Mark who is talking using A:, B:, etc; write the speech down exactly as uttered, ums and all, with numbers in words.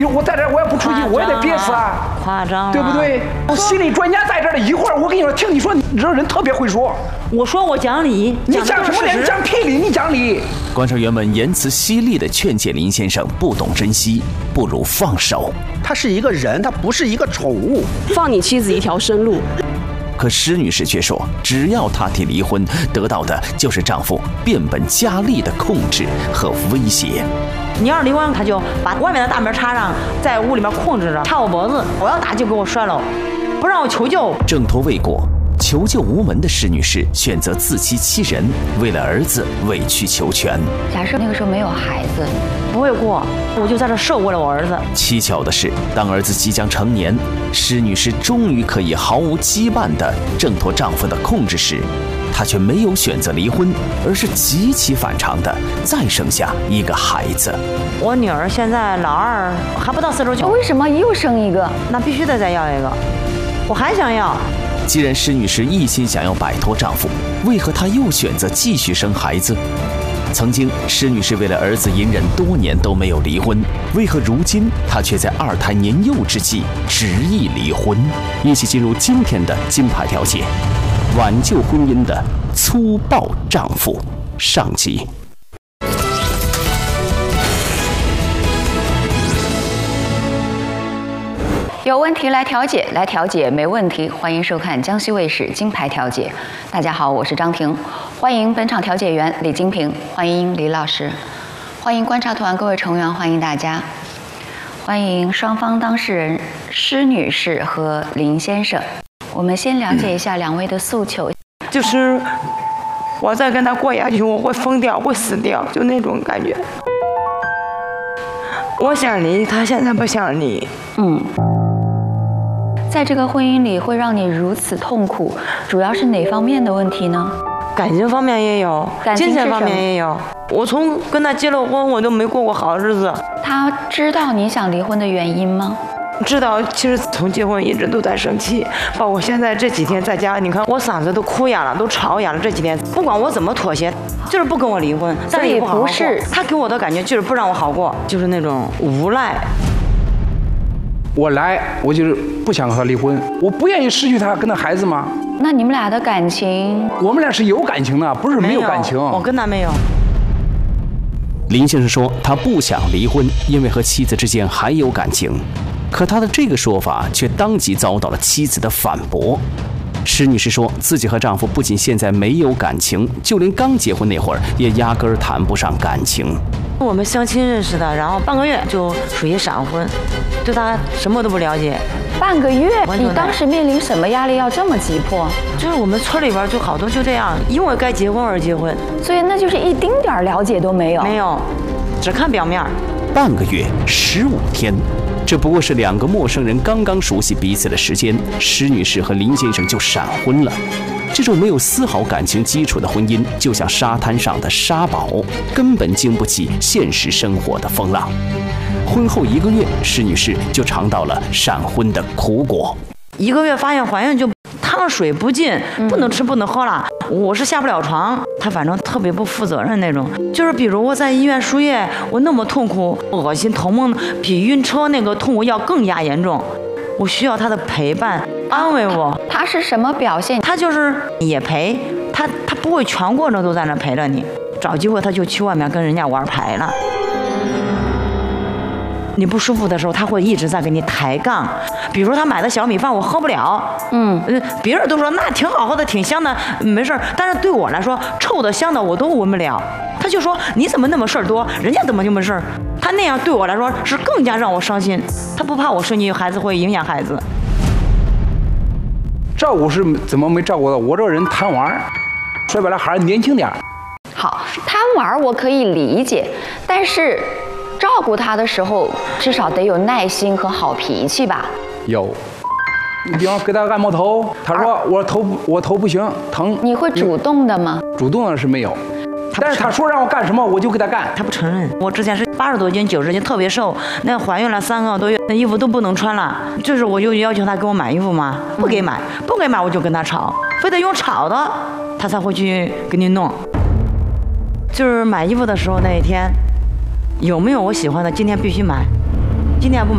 A: 我在这儿我也不出去，我也得憋死啊，
B: 夸张，
A: 对不对？心理专家在这儿了，一会儿我跟你说，听你说，你这人特别会说。
B: 我说我讲理，
A: 你讲什么理？你讲屁理？你讲理？
C: 观察员们言辞犀利地劝诫林先生不懂珍惜，不如放手。
D: 他是一个人，他不是一个宠物，
E: 放你妻子一条生路。
C: 可施女士却说，只要她提离婚，得到的就是丈夫变本加厉的控制和威胁。
B: 你要是离婚，他就把外面的大门插上，在屋里面控制着，插我脖子，我要打就给我摔了，不让我求救。
C: 挣脱未果，求救无门的施女士选择自欺欺人，为了儿子委曲求全。
F: 假设那个时候没有孩子，
B: 不会过，我就在这受过了我儿子。
C: 蹊跷的是，当儿子即将成年，施女士终于可以毫无羁绊地挣脱丈夫的控制时，她却没有选择离婚，而是极其反常地再生下一个孩子。
B: 我女儿现在老二，还不到四周九。
F: 为什么又生一个？
B: 那必须得再要一个，我还想要。
C: 既然施女士一心想要摆脱丈夫，为何她又选择继续生孩子？曾经，施女士为了儿子隐忍多年都没有离婚，为何如今她却在二胎年幼之际执意离婚？一起进入今天的金牌调解，挽救婚姻的粗暴丈夫上集。
F: 有问题来调解，来调解没问题。欢迎收看江西卫视金牌调解。大家好，我是张婷，欢迎本场调解员李金平，欢迎李老师，欢迎观察团各位成员，欢迎大家，欢迎双方当事人施女士和林先生。我们先了解一下两位的诉求。
G: 就是我再跟他过下去，我会疯掉，会死掉，就那种感觉。我想离，他现在不想离。
F: 嗯。在这个婚姻里会让你如此痛苦，主要是哪方面的问题呢？
B: 感情方面也有，金钱方面也有。我从跟他结了婚，我都没过过好日子。
F: 他知道你想离婚的原因吗？
G: 知道，其实从结婚一直都在生气，包括现在这几天在家，你看我嗓子都哭哑了，都吵哑了。这几天不管我怎么妥协，就是不跟我离婚。
F: 所以不是
B: 他给我的感觉就是不让我好过，就是那种无赖。
A: 我来，我就是不想和他离婚，我不愿意失去他跟他孩子吗？
F: 那你们俩的感情？
A: 我们俩是有感情的，不是没有感情。
B: 我跟他没有。
C: 林先生说他不想离婚，因为和妻子之间还有感情，可他的这个说法却当即遭到了妻子的反驳。施女士说自己和丈夫不仅现在没有感情，就连刚结婚那会儿也压根儿谈不上感情。
B: 我们相亲认识的，然后半个月就属于闪婚，对他什么都不了解。
F: 半个月，你当时面临什么压力要这么急迫？
B: 就是我们村里边就好多就这样，因为该结婚而结婚，
F: 所以那就是一丁点了解都没有。
B: 没有，只看表面。
C: 半个月，十五天。这不过是两个陌生人刚刚熟悉彼此的时间，施女士和林先生就闪婚了。这种没有丝毫感情基础的婚姻，就像沙滩上的沙堡，根本经不起现实生活的风浪。婚后一个月，施女士就尝到了闪婚的苦果。
B: 一个月发现怀孕就汤水不进，不能吃不能喝了，我是下不了床。他反正特别不负责任那种，就是比如我在医院输液，我那么痛苦，恶心头蒙，比晕车那个痛苦要更加严重。我需要他的陪伴，安慰我。
F: 他是什么表现？
B: 他就是也陪他，他不会全过程都在那陪着你，找机会他就去外面跟人家玩牌了。你不舒服的时候，他会一直在给你抬杠。比如他买的小米饭我喝不了，
F: 嗯，
B: 别人都说那挺好喝的，挺香的，没事儿。但是对我来说，臭的香的我都闻不了。他就说你怎么那么事儿多，人家怎么就没事儿？他那样对我来说是更加让我伤心。他不怕我生气，孩子会影响孩子。
A: 照顾是怎么没照顾到？我这人贪玩，说白了还是年轻点儿。
F: 好，贪玩我可以理解，但是照顾他的时候，至少得有耐心和好脾气吧？
A: 有，你比方给他按摩头，他说我头我头不行疼。
F: 你会主动的吗？
A: 主动的是没有，但是他说让我干什么我就给他干。
B: 他不承认。我之前是八十多斤九十斤，特别瘦，那怀孕了三个多月，那衣服都不能穿了。就是我就要求他给我买衣服嘛，不给买，不给买我就跟他吵，非得用吵的，他才会去给你弄。就是买衣服的时候那一天，有没有我喜欢的，今天必须买，今天不